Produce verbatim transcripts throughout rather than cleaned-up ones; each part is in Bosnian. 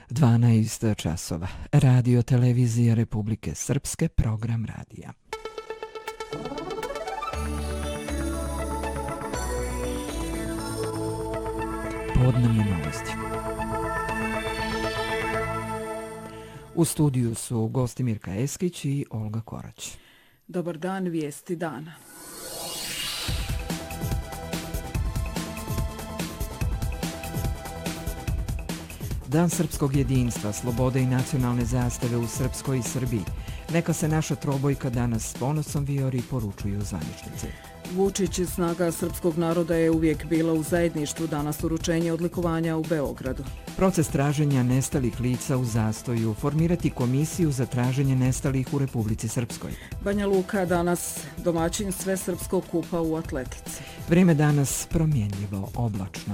dvanaest časova. Radio televizija Republike Srpske, program radija. Podnevne novosti. U studiju su gosti Mirka Eskić i Olga Korać. Dobar dan, vijesti dana. Dan srpskog jedinstva, slobode i nacionalne zastave u Srpskoj i Srbiji. Neka se naša trobojka danas s ponosom vijori, poručuju zvaničnici. Vučić i snaga srpskog naroda je uvijek bila u zajedništvu, danas uručenje odlikovanja u Beogradu. Proces traženja nestalih lica u zastoju, formirati komisiju za traženje nestalih u Republici Srpskoj. Banja Luka danas domaćin svesrpskog kupa u atletici. Vrijeme danas promjenljivo, oblačno.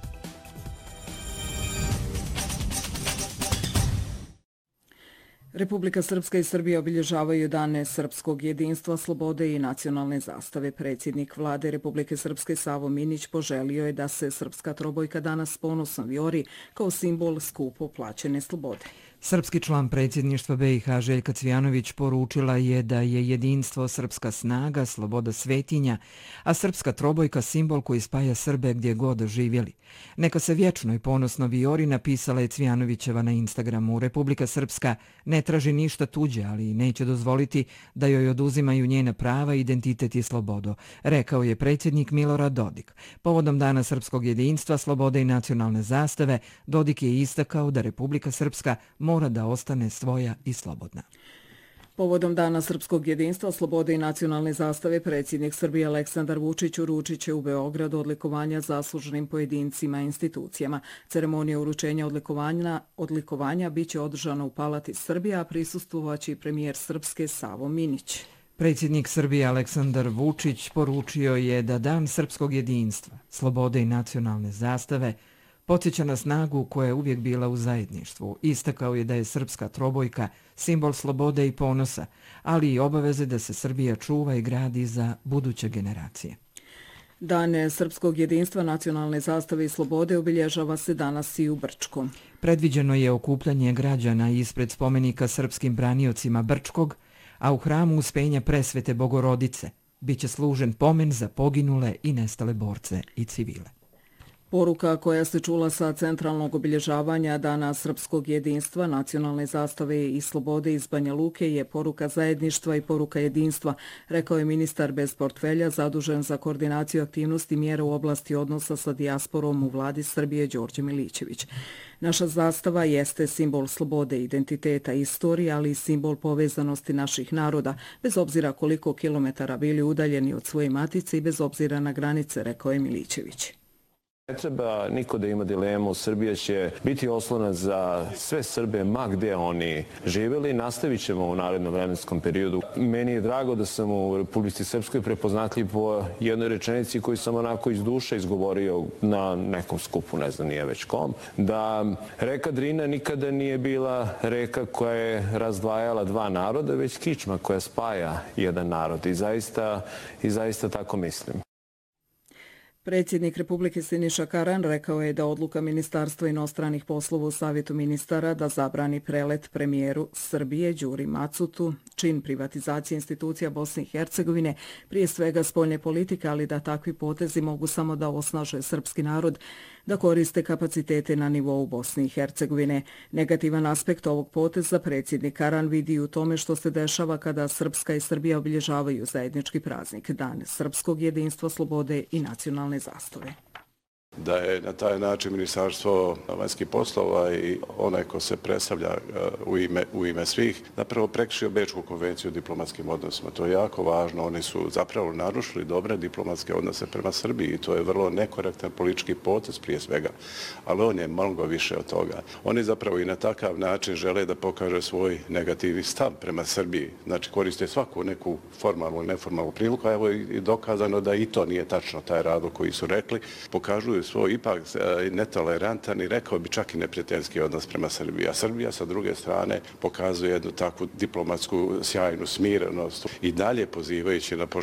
Republika Srpska i Srbija obilježavaju dane srpskog jedinstva, slobode i nacionalne zastave. Predsjednik vlade Republike Srpske Savo Minić poželio je da se srpska trobojka danas ponosno vijori kao simbol skupo plaćene slobode. Srpski član predsjedništva B i H Željka Cvijanović poručila je da je jedinstvo srpska snaga, sloboda svetinja, a srpska trobojka simbol koji spaja Srbe gdje god živjeli. Neka se vječno i ponosno vijori, napisala je Cvijanovićeva na Instagramu. Republika Srpska ne traži ništa tuđe, ali neće dozvoliti da joj oduzimaju njena prava, identitet i slobodu, rekao je predsjednik Milorad Dodik. Povodom Dana srpskog jedinstva, slobode i nacionalne zastave, Dodik je istakao da Republika Srpska mora da ostane svoja i slobodna. Povodom Dana srpskog jedinstva, slobode i nacionalne zastave, predsjednik Srbije Aleksandar Vučić uručit će u Beogradu odlikovanja zasluženim pojedincima i institucijama. Ceremonija uručenja odlikovanja, odlikovanja biće održana u Palati Srbija, a prisustvovaće i premijer Srpske Savo Minić. Predsjednik Srbije Aleksandar Vučić poručio je da Dan srpskog jedinstva, slobode i nacionalne zastave podsjeća na snagu koja je uvijek bila u zajedništvu. Istakao je da je srpska trobojka simbol slobode i ponosa, ali i obaveze da se Srbija čuva i gradi za buduće generacije. Dane srpskog jedinstva, nacionalne zastave i slobode obilježava se danas i u Brčkom. Predviđeno je okupljanje građana ispred spomenika srpskim braniocima Brčkog, a u hramu Uspenja Presvete Bogorodice biće služen pomen za poginule i nestale borce i civile. Poruka koja se čula sa centralnog obilježavanja Dana srpskog jedinstva, nacionalne zastave i slobode iz Banja Luke je poruka zajedništva i poruka jedinstva, rekao je ministar bez portfelja zadužen za koordinaciju aktivnosti mjera u oblasti odnosa sa dijasporom u vladi Srbije Đorđe Milićević. Naša zastava jeste simbol slobode, identiteta i istorije, ali i simbol povezanosti naših naroda, bez obzira koliko kilometara bili udaljeni od svoje matice i bez obzira na granice, rekao je Milićević. Ne treba niko da ima dilemu, Srbija će biti oslonac za sve Srbe, ma gdje oni živjeli. Nastavit ćemo u narednom vremenskom periodu. Meni je drago da sam u Republici Srpskoj prepoznatljiv po jednoj rečenici koju sam onako iz duše izgovorio na nekom skupu, ne znam nije već kom, da reka Drina nikada nije bila reka koja je razdvajala dva naroda, već kičma koja spaja jedan narod. I zaista, i zaista tako mislim. Predsjednik Republike Siniša Karan rekao je da odluka Ministarstva inostranih poslova u Savjetu ministara da zabrani prelet premijeru Srbije Đuri Macutu, čin privatizacije institucija Bosne i Hercegovine, prije svega spoljne politike, ali da takvi potezi mogu samo da osnaže srpski narod, da koriste kapacitete na nivou Bosne i Hercegovine. Negativan aspekt ovog poteza predsjednik Karan vidi u tome što se dešava kada Srpska i Srbija obilježavaju zajednički praznik, Dan srpskog jedinstva, slobode i nacionalne zastave. Da je na taj način Ministarstvo vanjskih poslova i onaj ko se predstavlja u ime, u ime svih zapravo prekršio Bečku konvenciju o diplomatskim odnosima. To je jako važno. Oni su zapravo narušili dobre diplomatske odnose prema Srbiji i to je vrlo nekorektan politički potez prije svega. Ali on je mnogo više od toga. Oni zapravo i na takav način žele da pokaže svoj negativni stav prema Srbiji. Znači koriste svaku neku formalnu i neformalnu priliku, a evo i dokazano da i to nije tačno taj razlog koji su rekli. Pokažuju svoj ipak netolerantan i rekao bi čak i neprijateljski odnos prema Srbiji. A Srbija sa druge strane pokazuje jednu takvu diplomatsku sjajnu smirenost i dalje pozivajući na poštovanje